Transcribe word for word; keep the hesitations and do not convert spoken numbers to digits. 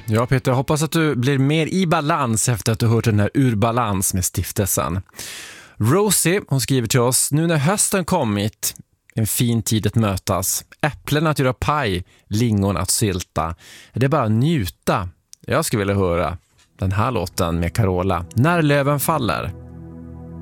Ja Peter, jag hoppas att du blir mer i balans efter att du hört den här Ur balans med stiftelsen. Rosie, hon skriver till oss: nu när hösten kommit, en fin tid att mötas, äpplen att göra paj, lingon att sylta. Det är bara att njuta. Jag skulle vilja höra den här låten med Carola, När löven faller.